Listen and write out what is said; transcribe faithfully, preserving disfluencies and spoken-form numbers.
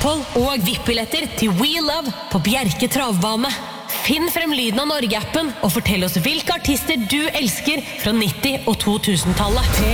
opphold og V I P-billetter til We Love på Bjerke Travbane. Finn frem lyden av Norge-appen og fortell oss hvilke artister du elsker fra nitti- og to tusen-tallet.